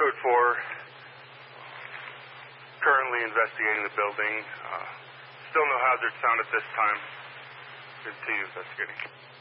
Neighborhood 4, currently investigating the building. Still no hazard found at this time. Continue investigating.